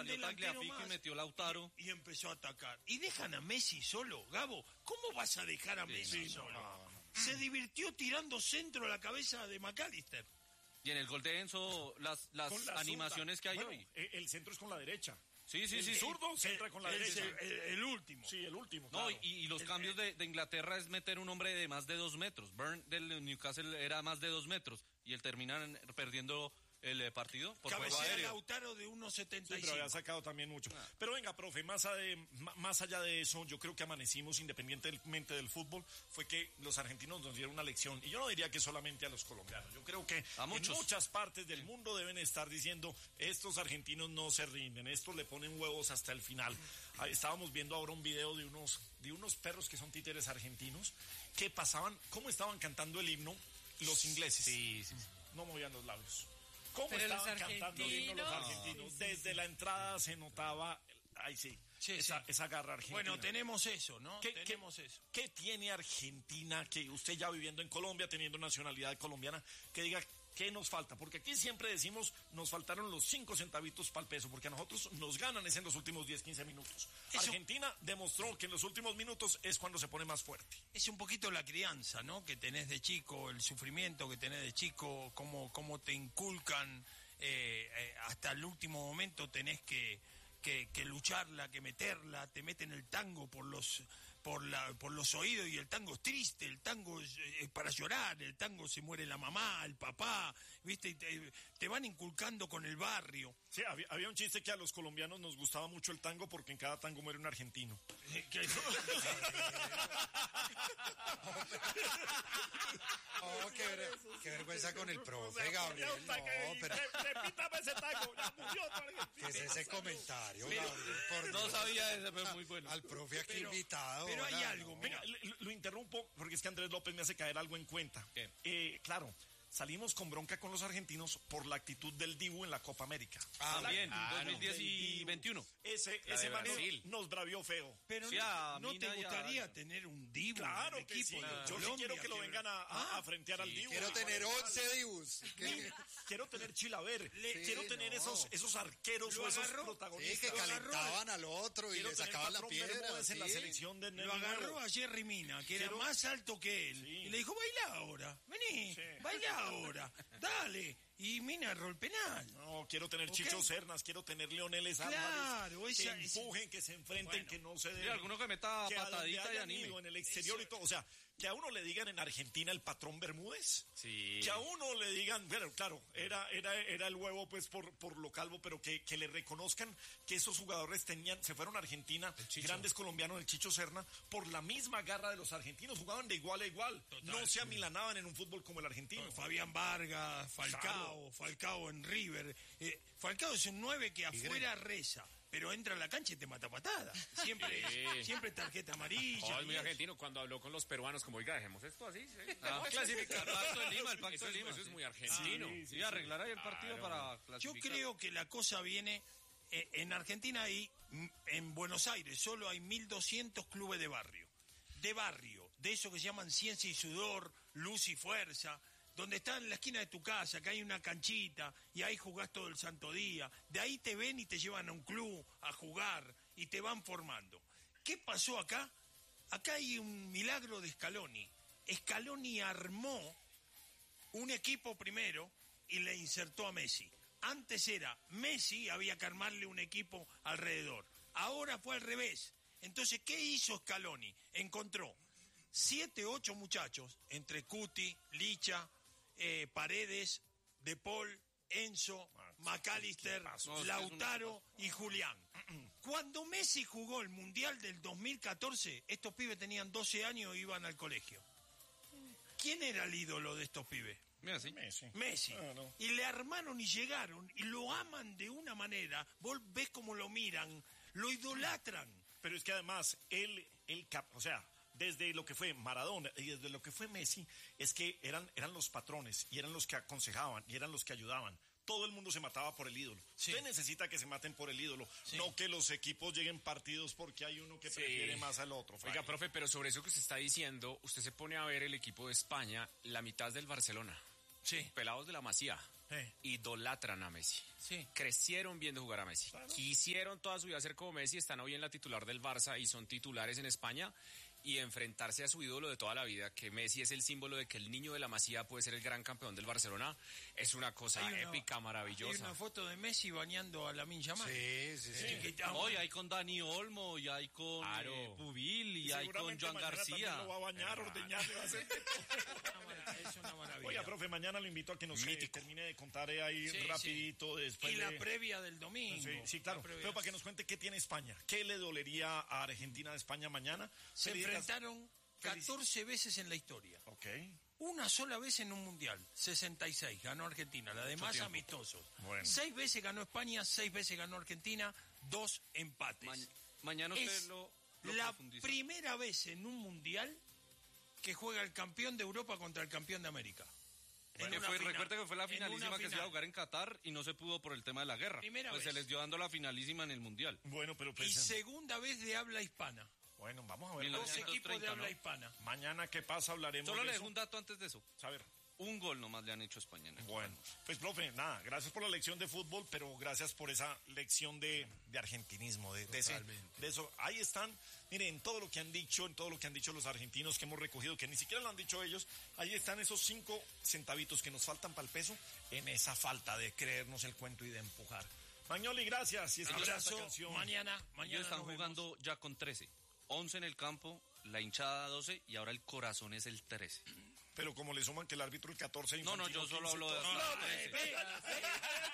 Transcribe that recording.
salió Tagliafico y metió Lautaro. Y empezó a atacar. Y dejan a Messi solo, Gabo. ¿Cómo vas a dejar a Messi solo? No. Se divirtió tirando centro a la cabeza de McAllister. Y en el gol de Enzo, las animaciones que hay hoy. El centro es con la derecha. Sí. El zurdo se entra con la derecha. El último. Sí, el último. No, claro. y los cambios de Inglaterra es meter un hombre de más de 2 metros. Burn del Newcastle era más de 2 metros. Y él termina perdiendo el partido por juego aéreo. Lautaro de 1.75. Sí, pero había sacado también mucho. Pero venga, profe, más allá de eso, yo creo que amanecimos, independientemente del fútbol, fue que los argentinos nos dieron una lección. Y yo no diría que solamente a los colombianos. Yo creo que en muchas partes del mundo deben estar diciendo, estos argentinos no se rinden, estos le ponen huevos hasta el final. Estábamos viendo ahora un video de unos perros que son títeres argentinos, que pasaban, cómo estaban cantando el himno los ingleses. Sí. No movían los labios. ¿Cómo pero estaban cantando el himno los argentinos? Sí. Desde la entrada se notaba, esa garra argentina. Bueno, tenemos eso, ¿no? ¿Qué tiene Argentina, que usted ya viviendo en Colombia, teniendo nacionalidad colombiana, que diga qué nos falta? Porque aquí siempre decimos, nos faltaron los 5 centavitos para el peso, porque a nosotros nos ganan en los últimos 10, 15 minutos. Argentina demostró que en los últimos minutos es cuando se pone más fuerte. Es un poquito la crianza, ¿no? Que tenés de chico, el sufrimiento que tenés de chico, cómo te inculcan, hasta el último momento tenés que lucharla, que meterla, te meten el tango por los oídos, y el tango es triste, el tango es para llorar, el tango se muere la mamá, el papá, ¿viste? Te van inculcando con el barrio. Sí, había un chiste que a los colombianos nos gustaba mucho el tango porque en cada tango muere un argentino. Oh, qué vergüenza con el profe, Gabriel. Repítame ese tango, ya murió tu argentino. ¿Qué es ese comentario, Gabriel? No sabía ese, pero muy bueno. Al profe aquí invitado. Pero hay algo, venga, lo interrumpo porque es que Andrés López me hace caer algo en cuenta. ¿Qué? Claro, salimos con bronca con los argentinos por la actitud del Dibu en la Copa América. También, 2010 y 21. Ese man nos bravió feo. Pero sí, ¿no te gustaría tener un Dibu claro en el equipo? Sí. Yo sí quiero que lo vengan a frentear al Dibu. Quiero tener 11 Dibus. Quiero tener Chilaver. Quiero tener esos arqueros o esos protagonistas. Sí, que calentaban al otro y le sacaban la piedra. En la selección de lo agarró a Jerry Mina, que era más alto que él. Sí. Y le dijo, baila ahora. Vení, baila ahora, dale. Y Mina erró el penal. No, quiero tener Chicho Sernas, quiero tener Leoneles Álvarez, que empujen, que se enfrenten, que no se den. Sí, alguno que meta patadita y anime. En el exterior y todo, o sea, que a uno le digan en Argentina el patrón Bermúdez. Sí. Que a uno le digan, bueno, claro, era el huevo pues por lo calvo, pero que le reconozcan que esos jugadores se fueron a Argentina, grandes colombianos, el Chicho Serna, por la misma garra de los argentinos, jugaban de igual a igual. Total, no se amilanaban en un fútbol como el argentino. Fabián Vargas, Falcao en River. Falcao es un 9 que afuera reza, pero entra a la cancha y te mata patada. Siempre tarjeta amarilla. Es muy argentino cuando habló con los peruanos, como, oiga, dejemos esto así. Clasificar. El pacto de Lima. Eso es muy argentino. Sí, arreglar ahí el partido para clasificar. Yo creo que la cosa viene. En Argentina en Buenos Aires solo hay 1.200 clubes de barrio, de eso que se llaman ciencia y sudor, luz y fuerza, donde está en la esquina de tu casa, que hay una canchita y ahí jugás todo el santo día. De ahí te ven y te llevan a un club a jugar y te van formando. ¿Qué pasó acá? Acá hay un milagro de Scaloni. Scaloni armó un equipo primero y le insertó a Messi. Antes era Messi, había que armarle un equipo alrededor. Ahora fue al revés. Entonces, ¿qué hizo Scaloni? Encontró 7, 8 muchachos, entre Cuti, Licha, Paredes, De Paul, Enzo, McAllister, Lautaro y Julián. Cuando Messi jugó el Mundial del 2014, estos pibes tenían 12 años y iban al colegio. ¿Quién era el ídolo de estos pibes? Messi. No. Y le armaron y llegaron y lo aman de una manera. Vos ves cómo lo miran, lo idolatran. Pero es que además, o sea, desde lo que fue Maradona y desde lo que fue Messi, es que eran los patrones y eran los que aconsejaban y eran los que ayudaban. Todo el mundo se mataba por el ídolo. Sí. Usted necesita que se maten por el ídolo, no que los equipos lleguen partidos porque hay uno que prefiere más al otro. Oiga, profe, pero sobre eso que usted está diciendo, usted se pone a ver el equipo de España, la mitad del Barcelona. Sí. Pelados de la Masía. idolatran a Messi. Sí. Crecieron viendo jugar a Messi. Claro. Quisieron toda su vida ser como Messi, están hoy en la titular del Barça y son titulares en España. Y enfrentarse a su ídolo de toda la vida, que Messi es el símbolo de que el niño de la Masía puede ser el gran campeón del Barcelona, es una cosa épica, maravillosa. Hay una foto de Messi bañando a Lamine Yamal. Sí. Hoy hay con Dani Olmo, y hay con Pubil, y hay con Joan García. Lo va a bañar, ordeñar, le va a hacer. Es una maravilla. Oiga, profe, mañana lo invito a que nos termine de contar ahí rapidito. Después y la previa del domingo. Sí, claro. Pero para que nos cuente qué tiene España. ¿Qué le dolería a Argentina de España mañana? Se enfrentaron 14 veces en la historia. Ok. Una sola vez en un mundial, 66, ganó Argentina, la demás amistosos. Bueno. 6 veces ganó España, 6 veces ganó Argentina, 2 empates. Mañana usted es lo la profundiza. primera vez en un mundial que juega el campeón de Europa contra el campeón de América. Recuerde que fue la finalísima que se iba a jugar en Qatar y no se pudo por el tema de la guerra. Primera pues vez. se les dio dando la finalísima en el mundial. Bueno, pero Y segunda vez de habla hispana. Bueno, vamos a ver. 1930, 2 equipos de habla ¿no? hispana. Mañana, ¿qué pasa? Hablaremos Solo de le eso. dejo un dato antes de eso. A ver. Un gol nomás le han hecho a España. Bueno, pues profe, nada, gracias por la lección de fútbol, pero gracias por esa lección de argentinismo, de eso. Ahí están, miren, todo lo que han dicho, en todo lo que han dicho los argentinos que hemos recogido, que ni siquiera lo han dicho ellos, ahí están esos 5 centavitos que nos faltan para el peso, en esa falta de creernos el cuento y de empujar. Magnoli, gracias. Y Abrazo, mañana Ellos están jugando ya con 13, 11 en el campo, la hinchada 12 y ahora el corazón es el 13. Pero como le suman que el árbitro el 14 No, yo solo hablo de...